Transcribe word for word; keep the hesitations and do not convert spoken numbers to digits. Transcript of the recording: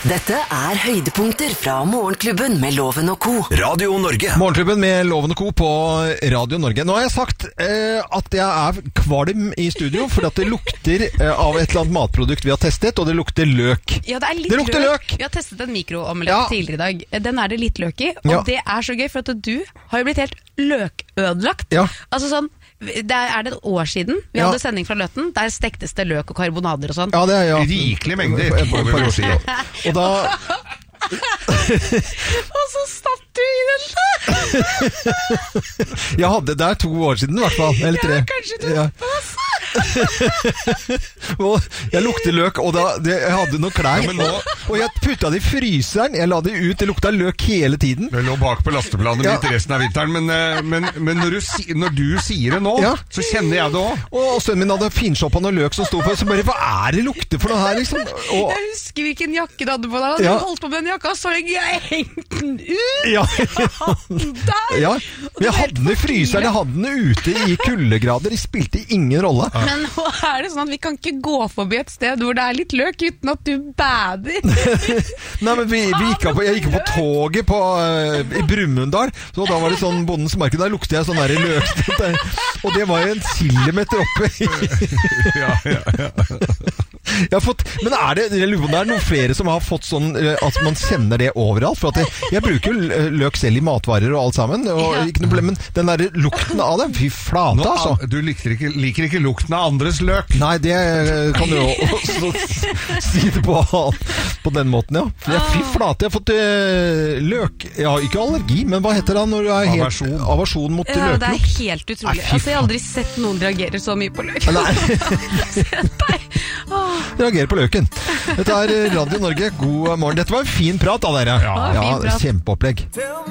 Dette er høydepunkter fra Morgenklubben med Loven og Co. Radio Norge. Morgenklubben med Loven og Co. på Radio Norge. Nå har jeg sagt eh, at jeg er kvalm i studio, fordi at det lukter eh, av et eller annet matprodukt vi har testet, og det lukter løk. Ja, det er litt det lukter løk. løk. Vi har testet en mikroomelett Ja. tidligere i dag. Den er det litt løk i, og Ja. det er så gøy, for at du har jo blitt helt løkødelagt. Ja. Altså sånn, det er det et år siden vi Ja. hadde sending fra Løten, der stektes det løk og karbonader og sånn. Ja, det er ja. Rikelig mengder. Et par- par år siden. Og da Og så statt du i den der! Jeg hadde, det er to år siden i hvert fall. Eller tre. Ja, kanskje to. Ja. Og jeg lukter løk, og da, det, jeg hadde noen klær, Ja, men nå- og jeg putta det i fryseren, jeg la det ut, det lukta løk hele tiden. Det lå bak på lasteplanet Ja. mitt resten av vinteren, men, eh, men, men når, du, si- når du sier det nå, Ja. så kjenner jeg det også. Og sønnen min hadde finshoppa noe løk som sto på, så bare, hva er det lukter for noe her, liksom? Og, Jeg husker hvilken jakke du hadde på deg, og Ja. du holdt på med den jakka, så jeg hengte den ut! ja, Der! ja, men jeg hadde den i fryseren, jeg hadde den ute i kuldegrader, det spilte ingen rolle. Men nå er det sånn at vi kan ikke gå forbi et sted hvor det er litt løk uten at du bader. Nei, men vi, vi gikk på, jeg gikk på toget på, uh, i Brumunddal, så da var det sånn Bondens marked, der lukte jeg sånn der løk, og det var jo en kilometer oppe. Ja, ja, ja. Jeg har fått, men er det, jeg lurer på om det er noen flere som har fått sånn, uh, at man kjenner det overalt, for at jeg, jeg bruker jo uh, løk selv i matvarer og alt sammen, og Ja. ikke noe problem, men den der lukten av det, fy flate Nå, altså. Du liker ikke, liker ikke lukten av andres løk. Nei, det uh, kan du jo også si det på, på den måten, ja. Jeg, fy flate, jeg har fått uh, løk, jeg har ikke allergi, men hva heter det når du er helt Aversjon. aversjon mot Ja, det er løklukt? helt Nei, utrolig. fy Altså, jeg har aldri sett noen reagere så mye på løk. Nei, Åh, reagerer på løken. Dette er Radio Norge, god morgen. Dette var en fin prat da, dere. Ja, fin prat. Kjempeopplegg.